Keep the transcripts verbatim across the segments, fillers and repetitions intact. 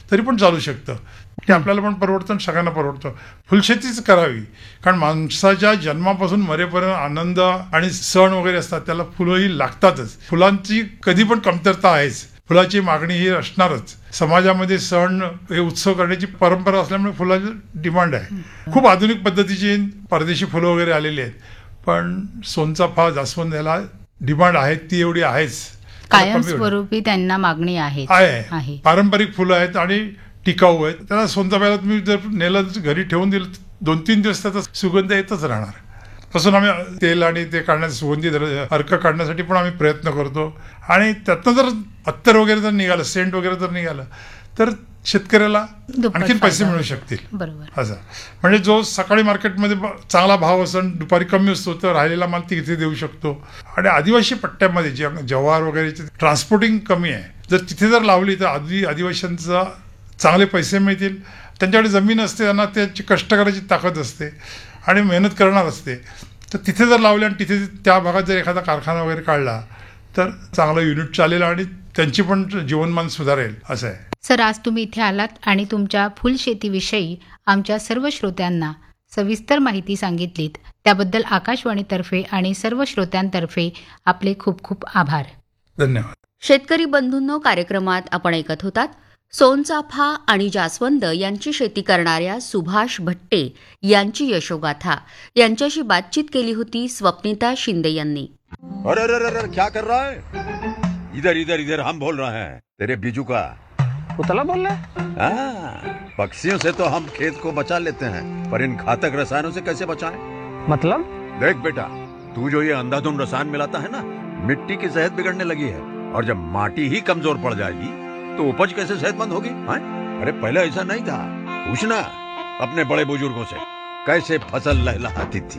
तरी पण चालू शकतं. ते आपल्याला पण परवडतं आणि सगळ्यांना परवडतं. फुलशेतीच करावी, कारण माणसाच्या जन्मापासून मरेपर्यंत आनंद आणि सण वगैरे असतात, त्याला फुलं ही लागतातच. फुलांची कधी पण कमतरता आहेच, फुलाची मागणी ही असणारच. समाजामध्ये सण हे उत्सव करण्याची परंपरा असल्यामुळे फुलाची डिमांड आहे. खूप आधुनिक पद्धतीची परदेशी फुलं वगैरे आलेली आहेत, पण सोनचाफा, जास्वंद याला डिमांड आहे, ती एवढी आहेच, कायमस्वरूपी त्यांना मागणी आहे. आहे. पारंपरिक फुलं आहेत आणि टिकाऊ आहेत. त्याला सोनचाफ्याला तुम्ही जर नेलं, घरी ठेवून दिलं, दोन तीन दिवस त्याचा सुगंध येतच राहणार. तसं आम्ही तेल आणि ते काढण्याचं, सुगंधी अर्क काढण्यासाठी पण आम्ही प्रयत्न करतो. आणि त्यातनं जर अत्तर वगैरे जर निघालं, सेंट वगैरे जर निघालं, तर शेतकऱ्याला आणखीन पैसे मिळू शकतील. बरोबर. असं म्हणजे जो सकाळी मार्केटमध्ये चांगला भाव असतो, दुपारी कमी असतो, तर राहिलेला माल तिथे देऊ शकतो. आणि आदिवासी पट्ट्यामध्ये जे जव्हार वगैरेचे ट्रान्सपोर्टिंग कमी आहे, जर तिथे जर लावली तर आधी आदिवासींचा चांगले पैसे मिळतील. त्यांच्याकडे जमीन असते, त्यांना त्याची कष्ट करायची ताकद असते आणि मेहनत करणार असते. तर तिथे जर लावले आणि तिथे त्या भागात जर एखादा कारखाना वगैरे काढला तर चांगलं युनिट चालेल आणि त्यांची पण जीवनमान सुधारेल. असं आहे. सर, आज तुम्ही इथे आलात आणि तुमच्या फुलशेतीविषयी आमच्या सर्व श्रोत्यांना सविस्तर माहिती सांगितलीत, त्याबद्दल आकाशवाणीतर्फे आणि सर्व श्रोत्यांतर्फे आपले खूप खूप आभार. धन्यवाद. शेतकरी बंधूंनो, कार्यक्रमात आपण ऐकत होतात सोनचाफा आणि जास्वंद यांची शेती करणाऱ्या सुभाष भट्टे यांची यशोगाथा. यांच्याशी बातचीत केली होती स्वप्निता शिंदे यांनी. अरे अरे अरे क्या कर रहा है? इधर इधर इधर हम बोल रहे हैं तेरे बीजू का. उतला बोल रहा है? पक्षियों से तो हम खेत को बचा लेते हैं, पर इन घातक रसायनों से कैसे बचाएं? मतलब? देख बेटा, तू जो ये अंधाधुंध रसायन मिलाता है ना, मिट्टी की सेहत बिगड़ने लगी है. और जब माटी ही कमजोर पड़ जाएगी तो उपज कैसे सेहतमंद होगी? हाँ? अरे पहले ऐसा नहीं था. पूछना अपने बड़े बुजुर्गों से, कैसे फसल लहलहाती थी,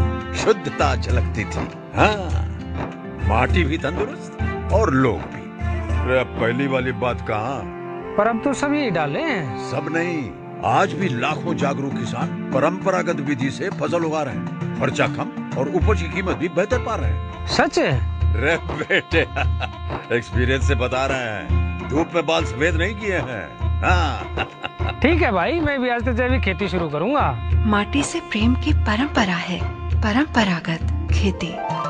शुद्धता झलकती थी. हाँ, माटी भी तंदुरुस्त और लोग भी. अरे पहली वाली बात कहाँ, पर अब तो सभी डाले हैं. सब नहीं, आज भी लाखों जागरूक किसान परंपरागत विधि से फसल उगा रहे हैं. खर्चा कम और उपज की कीमत भी बेहतर पा रहे हैं. सच है? रे बेटे, एक्सपीरियंस से बता रहे हैं, धूप में बाल सफेद नहीं किए हैं. हाँ. ठीक है भाई, मैं भी आज से जैविक खेती शुरू करूंगा. माटी से प्रेम की परंपरा है परंपरागत खेती.